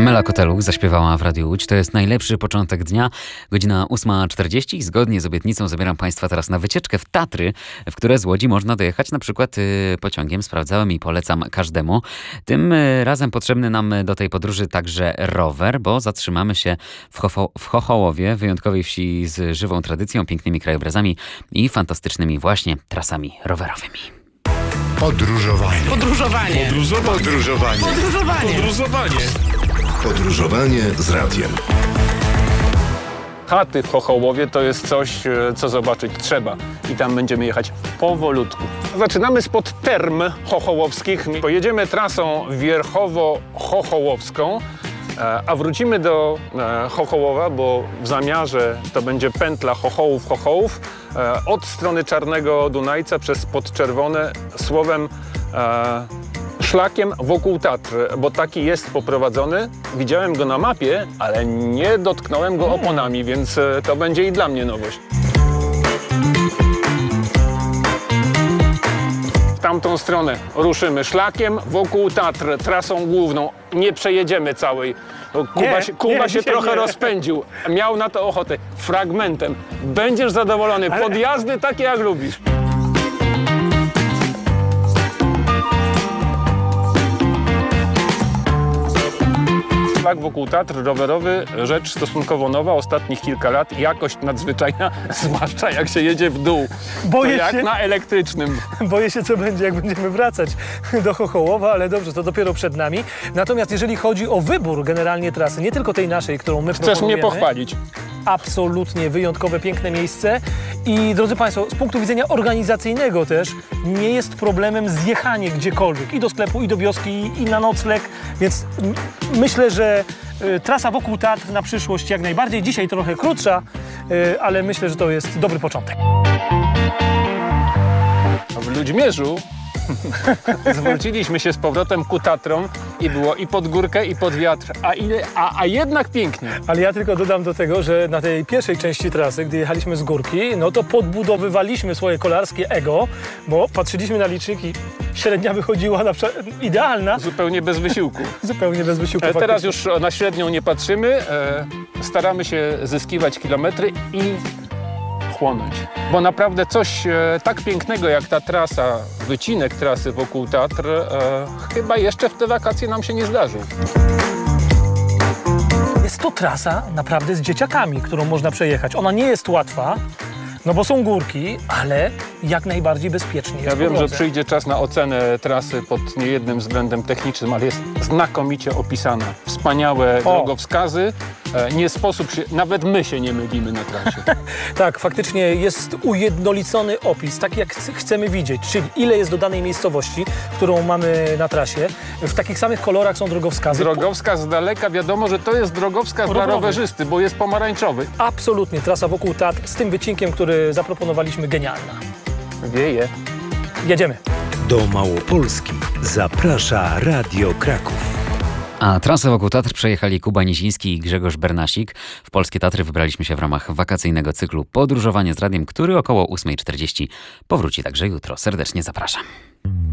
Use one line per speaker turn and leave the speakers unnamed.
Mela Koteluch zaśpiewała w Radiu Łódź. To jest najlepszy początek dnia. Godzina 8:40. Zgodnie z obietnicą zabieram Państwa teraz na wycieczkę w Tatry, w które z Łodzi można dojechać na przykład pociągiem. Sprawdzałem i polecam każdemu. Tym razem potrzebny nam do tej podróży także rower, bo zatrzymamy się w Chochołowie, wyjątkowej wsi z żywą tradycją, pięknymi krajobrazami i fantastycznymi właśnie trasami rowerowymi.
Podróżowanie.
Podróżowanie.
Podróżowanie.
Podróżowanie.
Podróżowanie. Podróżowanie z radiem.
Chaty w Chochołowie to jest coś, co zobaczyć trzeba. I tam będziemy jechać powolutku. Zaczynamy spod term chochołowskich. Pojedziemy trasą wierchowo-chochołowską, a wrócimy do Chochołowa, bo w zamiarze to będzie pętla Chochołów od strony Czarnego Dunajca przez Podczerwone, słowem szlakiem wokół Tatr, bo taki jest poprowadzony. Widziałem go na mapie, ale nie dotknąłem go oponami, więc to będzie i dla mnie nowość. W tamtą stronę ruszymy szlakiem wokół Tatr, trasą główną. Nie przejedziemy całej. Kuba się trochę rozpędził. Miał na to ochotę. Fragmentem. Będziesz zadowolony. Podjazdy takie, jak lubisz. Szlak wokół Tatr rowerowy, rzecz stosunkowo nowa, ostatnich kilka lat, jakość nadzwyczajna, zwłaszcza jak się jedzie w dół. Na elektrycznym.
Boję się, co będzie, jak będziemy wracać do Chochołowa, ale dobrze, to dopiero przed nami. Natomiast jeżeli chodzi o wybór generalnie trasy, nie tylko tej naszej, którą my proponujemy.
Chcesz mnie pochwalić?
Absolutnie wyjątkowe, piękne miejsce i drodzy Państwo, z punktu widzenia organizacyjnego też nie jest problemem zjechanie gdziekolwiek, i do sklepu, i do wioski, i na nocleg, więc myślę, że trasa wokół Tatr na przyszłość jak najbardziej. Dzisiaj trochę krótsza, ale myślę, że to jest dobry początek.
W Ludźmierzu zwróciliśmy się z powrotem ku Tatrom i było i pod górkę, i pod wiatr, a jednak pięknie.
Ale ja tylko dodam do tego, że na tej pierwszej części trasy, gdy jechaliśmy z górki, no to podbudowywaliśmy swoje kolarskie ego, bo patrzyliśmy na licznik i średnia wychodziła idealna.
Zupełnie bez wysiłku.
Zupełnie bez wysiłku.
Teraz już na średnią nie patrzymy, staramy się zyskiwać kilometry i chłonąć. Bo naprawdę coś tak pięknego jak ta trasa, wycinek trasy wokół Tatr, chyba jeszcze w te wakacje nam się nie zdarzył.
Jest to trasa naprawdę z dzieciakami, którą można przejechać. Ona nie jest łatwa, no bo są górki, ale jak najbardziej bezpiecznie.
Ja wiem, że przyjdzie czas na ocenę trasy pod niejednym względem technicznym, ale jest znakomicie opisana. Wspaniałe drogowskazy. Nie sposób się, nawet my się nie mylimy na trasie.
Tak, faktycznie jest ujednolicony opis, tak jak chcemy widzieć, czyli ile jest do danej miejscowości, którą mamy na trasie. W takich samych kolorach są drogowskazy.
Drogowskaz z daleka, wiadomo, że to jest drogowskaz dla rowerzysty, bo jest pomarańczowy.
Absolutnie, trasa wokół Tatr z tym wycinkiem, który zaproponowaliśmy, genialna.
Wieje.
Jedziemy.
Do Małopolski zaprasza Radio Kraków.
A trasę wokół Tatr przejechali Kuba Niziński i Grzegorz Bernasik. W Polskie Tatry wybraliśmy się w ramach wakacyjnego cyklu Podróżowanie z Radiem, który około 8:40 powróci także jutro. Serdecznie zapraszam.